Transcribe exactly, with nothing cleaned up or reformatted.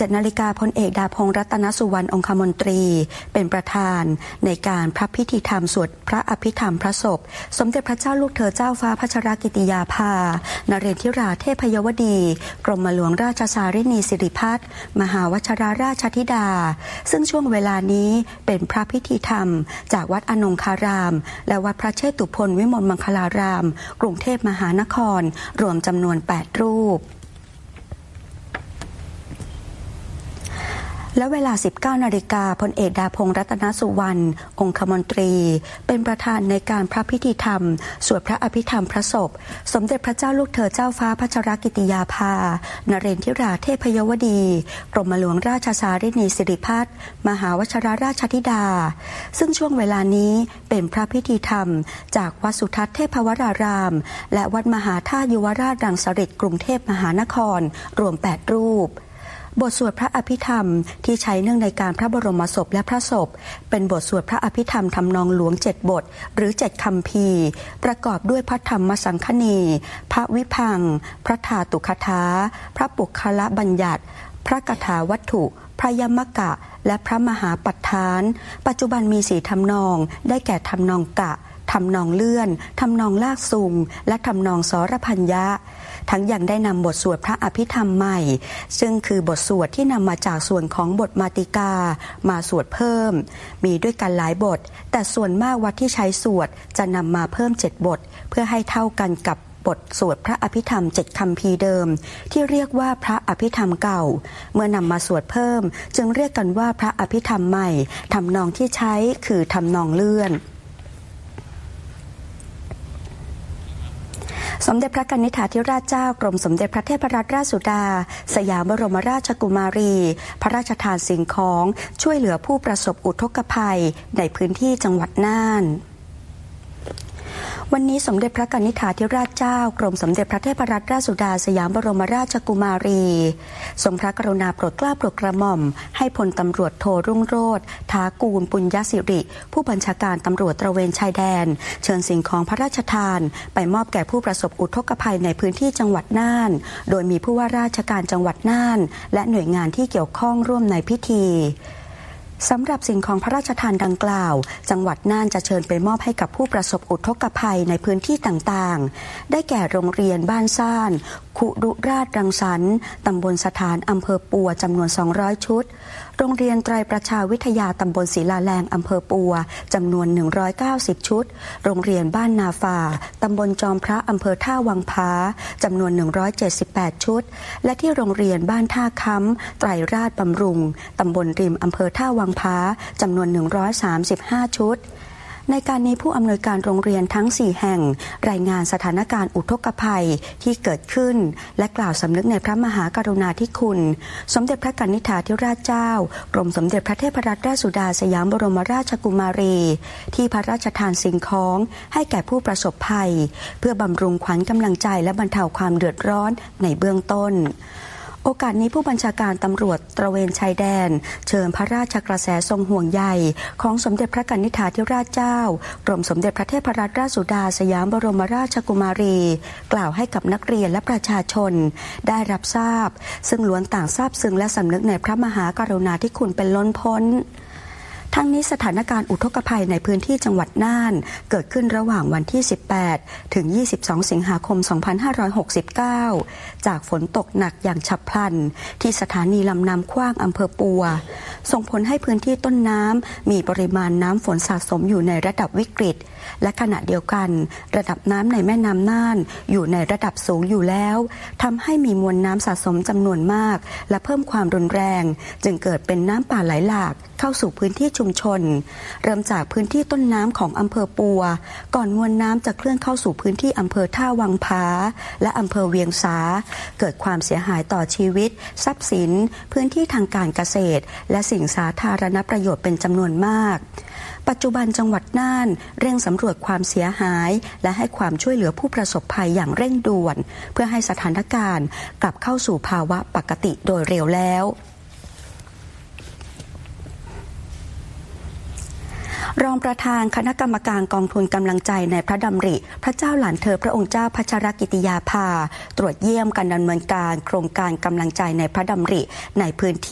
จ็ดนาฬิกาพลเอกดาพงษ์รัตนสุวรรณองคมนตรีเป็นประธานในการพระพิธีธรรมสวดพระอภิธรรมพระศพสมเด็จพระเจ้าลูกเธอเจ้าฟ้าพัชรกิติยาภานเรศธิราเทพยวดีกรมหลวงราชสารินีสิริพัฒน์มหาวชิราราชธิดาซึ่งช่วงเวลานี้เป็นพระพิธีธรรมจากวัดอนงคารามและวัดพระเชตุพนวิมลมังคลารามกรุงเทพมหานครรวมจำนวนแปดรูปและเวลา สิบเก้านาฬิกาพลเอกดาพงษ์รัตนสุวรรณองคมนตรีเป็นประธานในการพระพิธีธรรมสวดพระอภิธรรมพระศพสมเด็จพระเจ้าลูกเธอเจ้าฟ้าพัชรกิติยาภานเรศธิราเทพยวดีกรมหลวงราชสารินีสิริพัฒน์มหาวชิราราชธิดาซึ่งช่วงเวลานี้เป็นพระพิธีธรรมจากวัดสุทัศน์เทพวรารามและวัดมหาธาตุยุวราชรังสฤษฎ์กรุงเทพมหานครรวมแปดรูปบทสวดพระอภิธรรมที่ใช้เนื่องในการพระบรมศพและพระศพเป็นบทสวดพระอภิธรรมทำนองหลวงเจ็ดบทหรือเจ็ดคัมภีร์ประกอบด้วยพระธรรมสังคณีพระวิพังค์พระธาตุคถาพระปุคละบัญญัติพระกถาวัตถุพระยมกะและพระมหาปัฏฐานปัจจุบันมีสี่ทำนองได้แก่ทำนองกะทำนองเลื่อนทำนองลากซุงและทำนองสรพัญญะทั้งยังได้นำบทสวดพระอภิธรรมใหม่ซึ่งคือบทสวดที่นำมาจากส่วนของบทมาติกามาสวดเพิ่มมีด้วยกันหลายบทแต่ส่วนมากวัดที่ใช้สวดจะนำมาเพิ่มเจ็ดบทเพื่อให้เท่ากันกับบทสวดพระอภิธรรมเจ็ดคัมภีร์เดิมที่เรียกว่าพระอภิธรรมเก่าเมื่อนำมาสวดเพิ่มจึงเรียกกันว่าพระอภิธรรมใหม่ทำนองที่ใช้คือทำนองเลื่อนสมเด็จพระกนิษฐาธิราชเจ้ากรมสมเด็จพระเทพรัตนราชสุดาสยามบรมราชกุมารีพระราชทานสิ่งของช่วยเหลือผู้ประสบอุทกภัยในพื้นที่จังหวัดน่านวันนี้สมเด็จพระกนิษฐาธิราชเจ้ากรมสมเด็จพระเทพรัตนราชสุดาสยามบรมราชกุมารีทรงพระกรุณาโปรดเกล้าโปรดกระหม่อมให้พลตำรวจโทรุ่งโรจน์ถากูลปุญญสิริผู้บัญชาการตำรวจตระเวนชายแดนเชิญสิ่งของพระราชทานไปมอบแก่ผู้ประสบอุทกภัยในพื้นที่จังหวัดน่านโดยมีผู้ว่าราชการจังหวัดน่านและหน่วยงานที่เกี่ยวข้องร่วมในพิธีสำหรับสิ่งของพระราชทานดังกล่าวจังหวัดน่านจะเชิญไปมอบให้กับผู้ประสบอุทกภัยในพื้นที่ต่างๆได้แก่โรงเรียนบ้านซ่านคุรุราชรังสรรค์ตำบลสถานอำเภอปัวจำนวนสองร้อยชุดโรงเรียนไตรประชาวิทยาตำบลศรีลาแรงอำเภอปัวจำนวนหนึ่งร้อยเก้าสิบชุดโรงเรียนบ้านนาฝ่าตำบลจอมพระอำเภอท่าวังผาจำนวนหนึ่งร้อยเจ็ดสิบแปดชุดและที่โรงเรียนบ้านท่าค้ำไตรราชบำรุงตำบลริมอำเภอท่าวังผาจำนวนหนึ่งร้อยสามสิบห้าชุดในการนี้ผู้อำนวยการโรงเรียนทั้งสี่แห่งรายงานสถานการณ์อุทกภัยที่เกิดขึ้นและกล่าวสำนึกในพระมหากรุณาธิคุณสมเด็จพระกนิษฐาธิราชเจ้ากรมสมเด็จพระเทพรัตนราชสุดาสยามบรมราชกุมารีที่พระราชทานสิ่งของให้แก่ผู้ประสบภัยเพื่อบำรุงขวัญกำลังใจและบรรเทาความเดือดร้อนในเบื้องต้นโอกาสนี้ผู้บัญชาการตำรวจตระเวนชายแดนเชิญพระราชกระแสทรงห่วงใยของสมเด็จพระกนิษฐาธิราชเจ้ากรมสมเด็จพระเทพรัตนราชสุดาสยามบรมราชกุมารีกล่าวให้กับนักเรียนและประชาชนได้รับทราบซึ่งล้วนต่างซาบซึ้งและสำนึกในพระมหากรุณาธิคุณเป็นล้นพ้นทั้งนี้สถานการณ์อุทกภัยในพื้นที่จังหวัดน่านเกิดขึ้นระหว่างวันที่สิบแปดถึงยี่สิบสองสิงหาคมสองพันห้าร้อยหกสิบเก้าจากฝนตกหนักอย่างฉับพลันที่สถานีลำน้ำขว้างอำเภอปัวส่งผลให้พื้นที่ต้นน้ำมีปริมาณน้ำฝนสะสมอยู่ในระดับวิกฤตและขณะเดียวกันระดับน้ำในแม่น้ำน่านอยู่ในระดับสูงอยู่แล้วทำให้มีมวลน้ำสะสมจำนวนมากและเพิ่มความรุนแรงจึงเกิดเป็นน้ำป่าไหลหลากเข้าสู่พื้นที่ชุมชนเริ่มจากพื้นที่ต้นน้ำของอำเภอปัวก่อนมวลน้ำจะเคลื่อนเข้าสู่พื้นที่อำเภอท่าวังผาและอำเภอเวียงสาเกิดความเสียหายต่อชีวิตทรัพย์สินพื้นที่ทางการเกษตรและสิ่งสาธารณประโยชน์เป็นจำนวนมากปัจจุบันจังหวัดน่านเร่งสำรวจความเสียหายและให้ความช่วยเหลือผู้ประสบภัยอย่างเร่งด่วนเพื่อให้สถานการณ์กลับเข้าสู่ภาวะปกติโดยเร็วแล้ว รองประธานคณะกรรมการกองทุนกำลังใจในพระดำริพระเจ้าหลานเธอพระองค์เจ้าพัชรกิติยาภาตรวจเยี่ยมการดำเนินการโครงการกำลังใจในพระดำริในพื้นที่